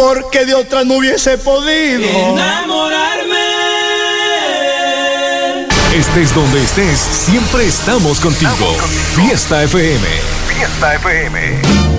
porque de otra no hubiese podido enamorarme. Estés donde estés, siempre estamos contigo. Fiesta FM. Fiesta FM.